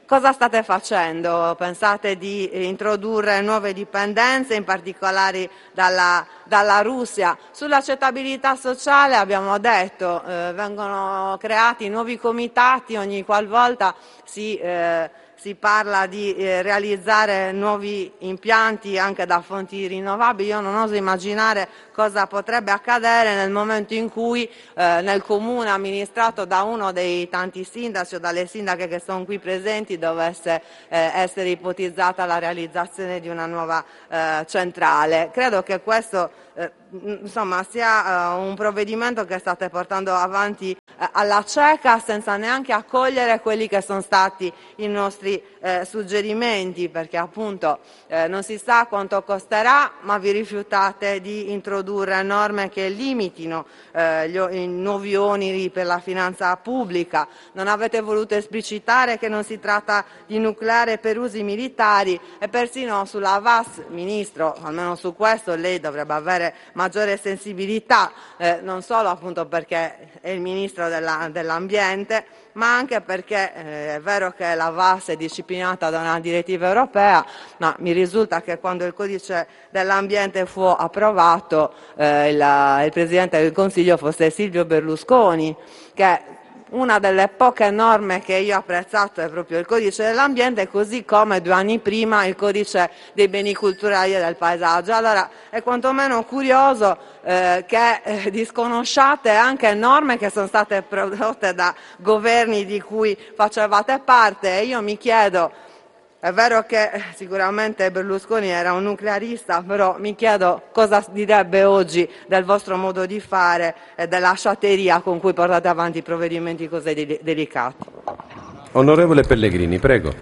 cosa state facendo? Pensate di introdurre nuove dipendenze, in particolare dalla, dalla Russia? Sull'accettabilità sociale abbiamo detto eh, vengono creati nuovi comitati ogni qualvolta si... Eh, Si parla di eh, realizzare nuovi impianti anche da fonti rinnovabili. Io non oso immaginare cosa potrebbe accadere nel momento in cui eh, nel comune amministrato da uno dei tanti sindaci o dalle sindache che sono qui presenti dovesse eh, essere ipotizzata la realizzazione di una nuova eh, centrale. Credo che questo eh, insomma, sia uh, un provvedimento che state portando avanti uh, alla cieca senza neanche accogliere quelli che sono stati i nostri uh, suggerimenti, perché appunto uh, non si sa quanto costerà, ma vi rifiutate di introdurre norme che limitino uh, gli, i nuovi oneri per la finanza pubblica. Non avete voluto esplicitare che non si tratta di nucleare per usi militari e persino sulla V A S, Ministro, almeno su questo lei dovrebbe avere maggiore sensibilità, eh, non solo appunto perché è il Ministro della, dell'Ambiente, ma anche perché eh, è vero che la V A S è disciplinata da una direttiva europea, ma mi risulta che quando il codice dell'ambiente fu approvato eh, il, il Presidente del Consiglio fosse Silvio Berlusconi, che una delle poche norme che io ho apprezzato è proprio il codice dell'ambiente, così come due anni prima il codice dei beni culturali e del paesaggio. Allora è quantomeno curioso eh, che eh, disconosciate anche norme che sono state prodotte da governi di cui facevate parte, e io mi chiedo, è vero che sicuramente Berlusconi era un nuclearista, però mi chiedo cosa direbbe oggi del vostro modo di fare e della sciatteria con cui portate avanti provvedimenti così delicati. Onorevole Pellegrini, prego.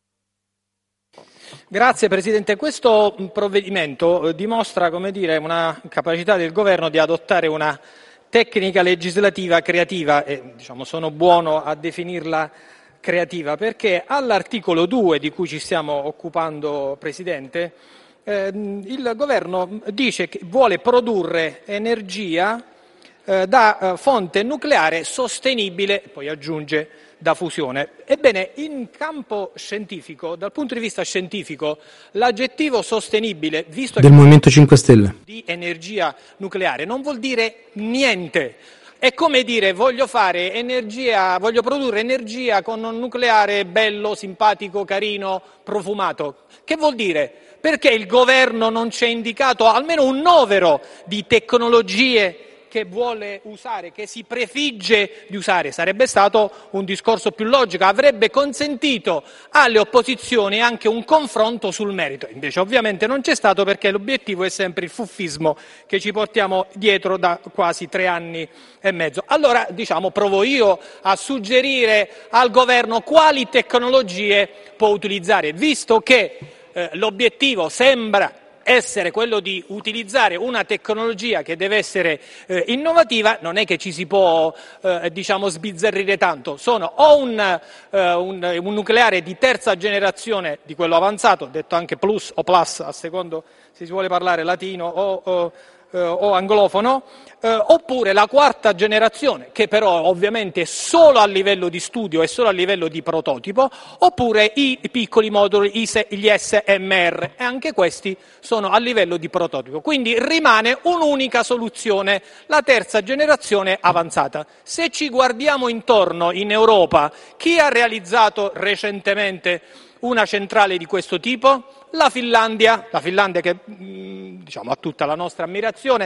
Grazie Presidente. Questo provvedimento dimostra, come dire, una capacità del Governo di adottare una tecnica legislativa creativa, e diciamo, sono buono a definirla creativa, perché all'articolo due di cui ci stiamo occupando, Presidente, eh, il Governo dice che vuole produrre energia eh, da eh, fonte nucleare sostenibile, poi aggiunge da fusione. Ebbene, in campo scientifico, dal punto di vista scientifico, l'aggettivo sostenibile, visto del che Movimento cinque Stelle, di energia nucleare, non vuol dire niente. È come dire voglio fare energia, voglio produrre energia con un nucleare bello, simpatico, carino, profumato. Che vuol dire? Perché il governo non ci ha indicato almeno un novero di tecnologie che vuole usare, che si prefigge di usare? Sarebbe stato un discorso più logico, avrebbe consentito alle opposizioni anche un confronto sul merito. Invece ovviamente non c'è stato, perché l'obiettivo è sempre il fuffismo che ci portiamo dietro da quasi tre anni e mezzo. Allora, diciamo, provo io a suggerire al governo quali tecnologie può utilizzare, visto che eh, l'obiettivo sembra essere quello di utilizzare una tecnologia che deve essere eh, innovativa. Non è che ci si può eh, diciamo sbizzarrire tanto. Sono o un, eh, un, un nucleare di terza generazione, di quello avanzato, detto anche plus o plus a secondo se si vuole parlare latino o, o, eh, o anglofono, eh, oppure la quarta generazione, che però ovviamente è solo a livello di studio e solo a livello di prototipo, oppure i piccoli moduli, gli S M R, e anche questi sono a livello di prototipo. Quindi rimane un'unica soluzione, la terza generazione avanzata. Se ci guardiamo intorno in Europa, chi ha realizzato recentemente una centrale di questo tipo? La Finlandia, la Finlandia che diciamo ha tutta la nostra ammirazione,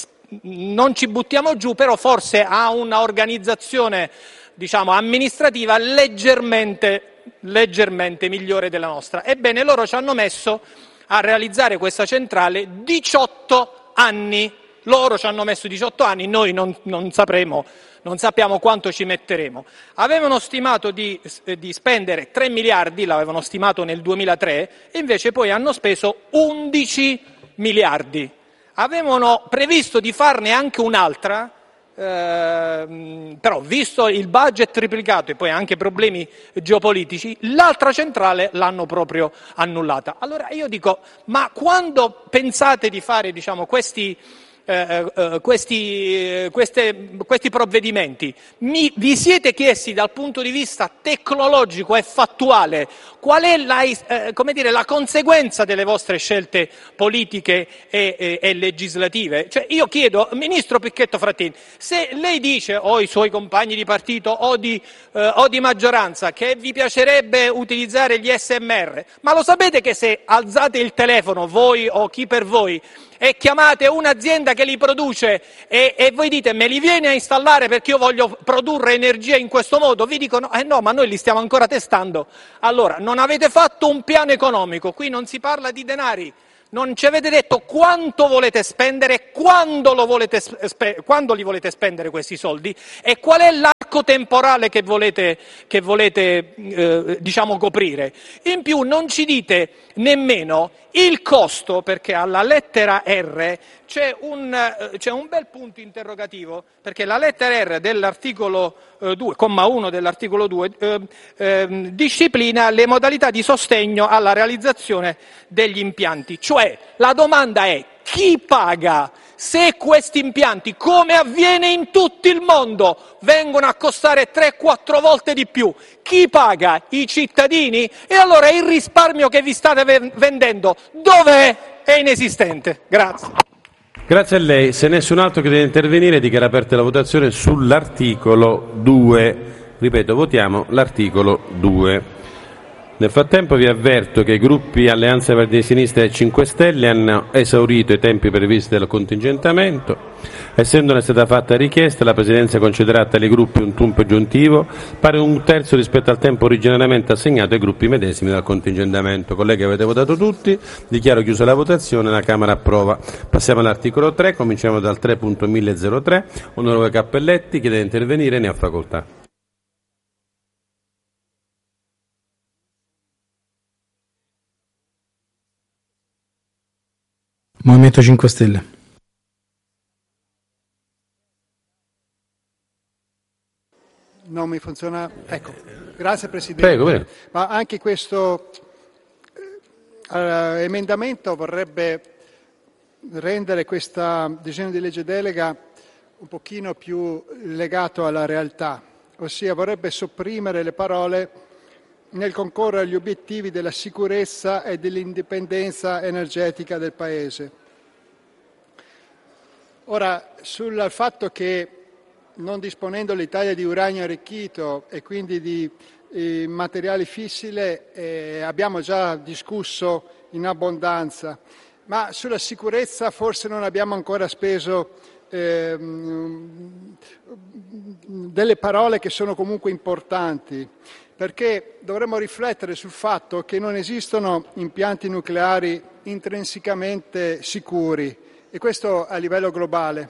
non ci buttiamo giù, però forse ha una organizzazione diciamo amministrativa leggermente, leggermente migliore della nostra. Ebbene, loro ci hanno messo a realizzare questa centrale diciotto anni. Loro ci hanno messo diciotto anni, noi non, non sapremo, non sappiamo quanto ci metteremo. Avevano stimato di, di spendere tre miliardi, l'avevano stimato nel duemilatré, e invece poi hanno speso undici miliardi. Avevano previsto di farne anche un'altra, eh, però visto il budget triplicato e poi anche problemi geopolitici, l'altra centrale l'hanno proprio annullata. Allora io dico, ma quando pensate di fare diciamo, questi eh, eh, questi, queste, questi provvedimenti, mi, vi siete chiesti dal punto di vista tecnologico e fattuale qual è la, eh, come dire, la conseguenza delle vostre scelte politiche e, e, e legislative? Cioè, io chiedo, Ministro Picchetto Frattini, se lei dice, o i suoi compagni di partito o di, eh, o di maggioranza, che vi piacerebbe utilizzare gli S M R, ma lo sapete che se alzate il telefono, voi o chi per voi, e chiamate un'azienda che li produce e, e voi dite me li vieni a installare perché io voglio produrre energia in questo modo, vi dicono eh no, ma noi li stiamo ancora testando. Allora, non avete fatto un piano economico, qui non si parla di denari, non ci avete detto quanto volete spendere, quando, lo volete spe- quando li volete spendere questi soldi e qual è l'arco temporale che volete, che volete eh, diciamo coprire. In più non ci dite nemmeno il costo, perché alla lettera R c'è un, c'è un bel punto interrogativo, perché la lettera R dell'articolo eh, due, comma uno dell'articolo due, eh, eh, disciplina le modalità di sostegno alla realizzazione degli impianti. Cioè, la domanda è: chi paga se questi impianti, come avviene in tutto il mondo, vengono a costare tre quattro volte di più? Chi paga? I cittadini? E allora il risparmio che vi state vendendo dov'è? È inesistente. Grazie. Grazie a lei. Se nessun altro che deve intervenire, dichiara aperta la votazione sull'articolo due. Ripeto, votiamo l'articolo due. Nel frattempo vi avverto che i gruppi Alleanza Verdi e Sinistra e cinque Stelle hanno esaurito i tempi previsti del contingentamento. Essendone stata fatta richiesta, la Presidenza concederà a tali gruppi un tempo aggiuntivo pari a un terzo rispetto al tempo originariamente assegnato ai gruppi medesimi dal contingentamento. Colleghi, avete votato tutti, dichiaro chiusa la votazione, la Camera approva. Passiamo all'articolo tre, cominciamo dal tre punto mille tre. Onorevole Cappelletti, chiede di intervenire, ne ha facoltà. Movimento cinque Stelle. Non mi funziona. Ecco, grazie Presidente. Prego, prego. Ma anche questo eh, emendamento vorrebbe rendere questo disegno di legge delega un pochino più legato alla realtà, ossia vorrebbe sopprimere le parole nel concorrere agli obiettivi della sicurezza e dell'indipendenza energetica del Paese. Ora, sul fatto che non disponendo l'Italia di uranio arricchito e quindi di eh, materiali fissili eh, abbiamo già discusso in abbondanza, ma sulla sicurezza forse non abbiamo ancora speso eh, delle parole che sono comunque importanti, perché dovremmo riflettere sul fatto che non esistono impianti nucleari intrinsecamente sicuri, e questo a livello globale.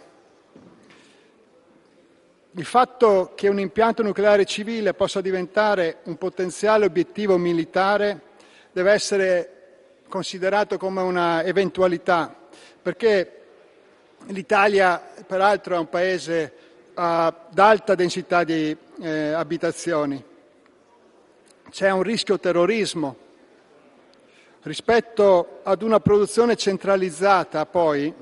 Il fatto che un impianto nucleare civile possa diventare un potenziale obiettivo militare deve essere considerato come una eventualità, perché l'Italia peraltro è un paese ad alta densità di eh, abitazioni. C'è un rischio terrorismo. Rispetto ad una produzione centralizzata, poi,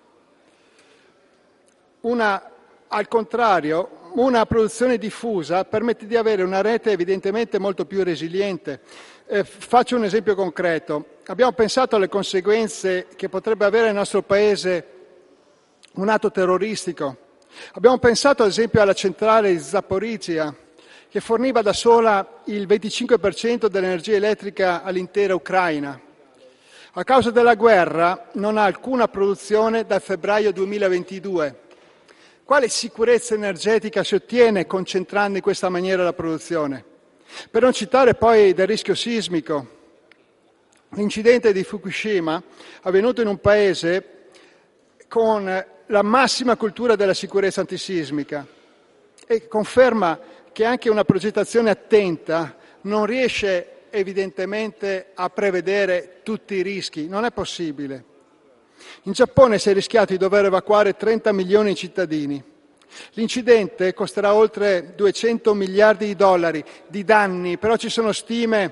una, al contrario, una produzione diffusa permette di avere una rete evidentemente molto più resiliente. Eh, faccio un esempio concreto. Abbiamo pensato alle conseguenze che potrebbe avere nel nostro Paese un atto terroristico. Abbiamo pensato ad esempio alla centrale di Zaporizhzhia, che forniva da sola il venticinque per cento dell'energia elettrica all'intera Ucraina. A causa della guerra non ha alcuna produzione dal febbraio duemilaventidue. Quale sicurezza energetica si ottiene concentrando in questa maniera la produzione? Per non citare poi del rischio sismico. L'incidente di Fukushima, avvenuto in un paese con la massima cultura della sicurezza antisismica, e conferma che anche una progettazione attenta non riesce evidentemente a prevedere tutti i rischi, non è possibile. In Giappone si è rischiato di dover evacuare trenta milioni di cittadini. L'incidente costerà oltre duecento miliardi di dollari di danni, però ci sono stime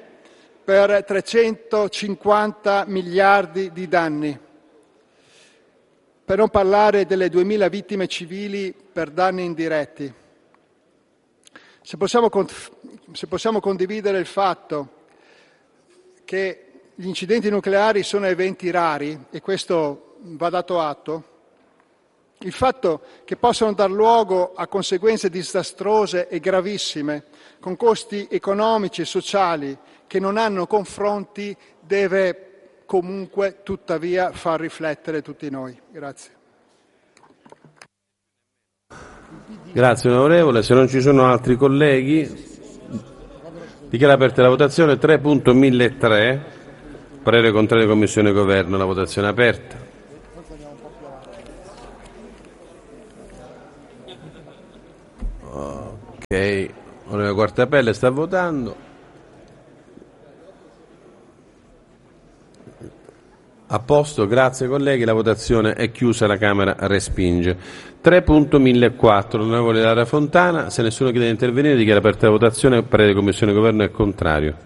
per trecentocinquanta miliardi di danni. per non parlare delle duemila vittime civili per danni indiretti. Se possiamo, se possiamo condividere il fatto che gli incidenti nucleari sono eventi rari, e questo va dato atto, il fatto che possano dar luogo a conseguenze disastrose e gravissime, con costi economici e sociali che non hanno confronti, deve comunque tuttavia far riflettere tutti noi. Grazie. Grazie onorevole, se non ci sono altri colleghi dichiaro aperta la votazione. Tre punto milletre, parere contrario Commissione Governo, la votazione è aperta. Ok, onorevole Quartapelle sta votando. A posto, grazie colleghi, la votazione è chiusa, la Camera respinge. tre punto millequattro, onorevole Lara Fontana, se nessuno chiede di intervenire dichiara aperta la votazione, parere di Commissione Governo è contrario.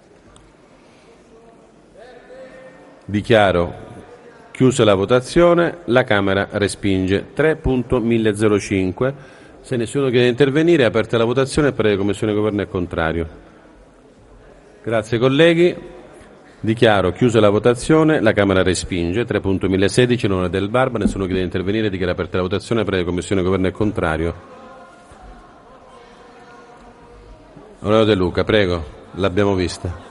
Dichiaro chiusa la votazione, la Camera respinge. tre punto millecinque, se nessuno chiede di intervenire, aperta la votazione, parere di Commissione Governo è contrario. Grazie colleghi. Dichiaro chiusa la votazione, la Camera respinge. tre punto millesedici, l'onore del Barba, nessuno chiede di intervenire, dichiara aperta la votazione, parere di Commissione Governo è contrario. Onorevole De Luca, prego, l'abbiamo vista.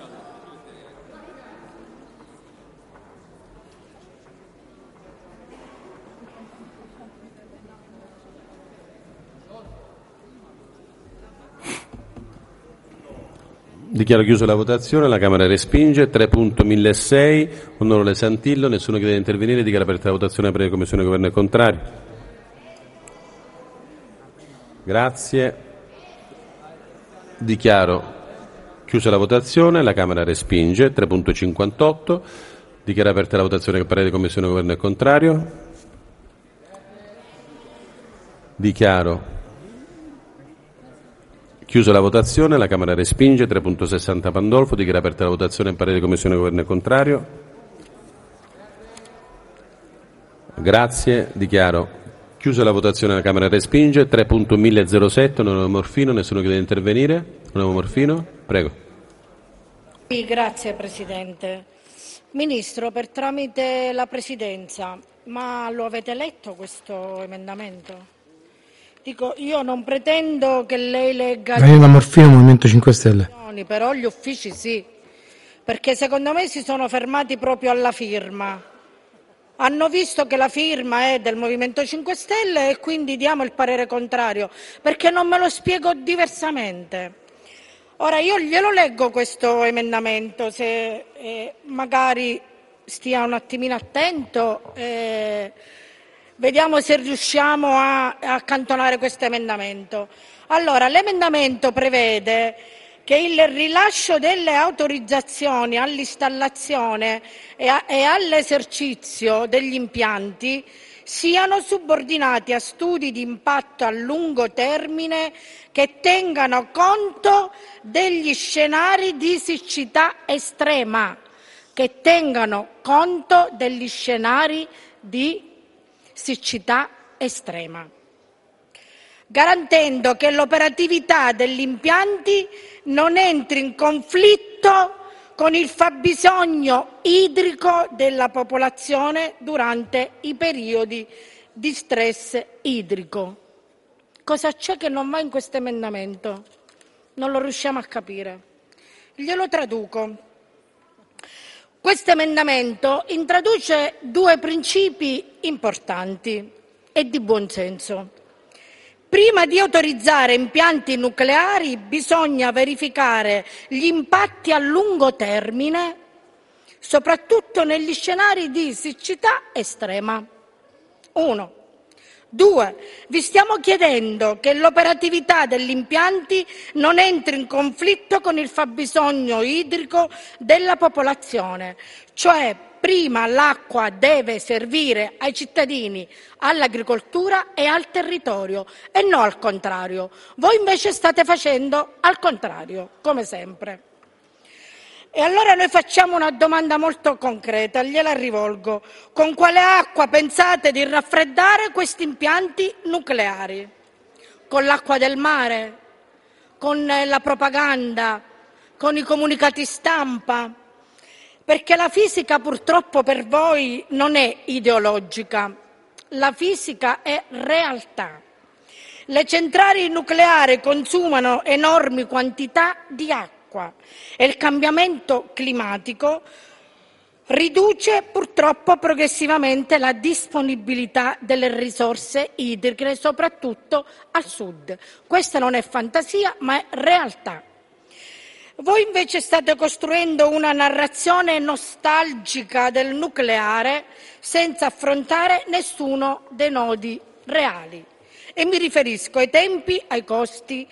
Dichiaro chiusa la votazione, la Camera respinge. tre punto millesei, onorevole Santillo, nessuno chiede di intervenire, dichiara aperta la votazione, per la Commissione Governo è contrario. Grazie. Dichiaro chiusa la votazione, la Camera respinge. tre punto cinquantotto, dichiara aperta la votazione, che parere di Commissione Governo è contrario. Dichiaro chiusa la votazione, la Camera respinge. tre punto sessanta Pandolfo, dichiara aperta la votazione, il parere di Commissione Governo è contrario. Grazie, dichiaro chiusa la votazione, la Camera respinge. tre punto millesette, onorevole Morfino, nessuno chiede di intervenire. Onorevole Morfino, prego. Sì, grazie Presidente. Ministro, per tramite la Presidenza, ma lo avete letto questo emendamento? Dico, io non pretendo che lei legga... Daniela Morfino, Movimento cinque Stelle. Però gli uffici sì, perché secondo me si sono fermati proprio alla firma. Hanno visto che la firma è del Movimento cinque Stelle e quindi diamo il parere contrario, perché non me lo spiego diversamente. Ora io glielo leggo questo emendamento, se eh, magari stia un attimino attento. Eh, Vediamo se riusciamo a accantonare questo emendamento. Allora, l'emendamento prevede che il rilascio delle autorizzazioni all'installazione e, a, e all'esercizio degli impianti siano subordinati a studi di impatto a lungo termine che tengano conto degli scenari di siccità estrema, che tengano conto degli scenari di siccità estrema, garantendo che l'operatività degli impianti non entri in conflitto con il fabbisogno idrico della popolazione durante i periodi di stress idrico. Cosa c'è che non va in questo emendamento? Non lo riusciamo a capire. Glielo traduco. Questo emendamento introduce due principi importanti e di buon senso. Prima di autorizzare impianti nucleari bisogna verificare gli impatti a lungo termine, soprattutto negli scenari di siccità estrema. Uno. Due, vi stiamo chiedendo che l'operatività degli impianti non entri in conflitto con il fabbisogno idrico della popolazione, cioè prima l'acqua deve servire ai cittadini, all'agricoltura e al territorio e non al contrario. Voi invece state facendo al contrario, come sempre. E allora noi facciamo una domanda molto concreta, gliela rivolgo. Con quale acqua pensate di raffreddare questi impianti nucleari? Con l'acqua del mare? Con la propaganda? Con i comunicati stampa? Perché la fisica purtroppo per voi non è ideologica, la fisica è realtà. Le centrali nucleari consumano enormi quantità di acqua e il cambiamento climatico riduce purtroppo progressivamente la disponibilità delle risorse idriche, soprattutto al sud. Questa non è fantasia, ma è realtà. Voi invece state costruendo una narrazione nostalgica del nucleare senza affrontare nessuno dei nodi reali. E mi riferisco ai tempi, ai costi,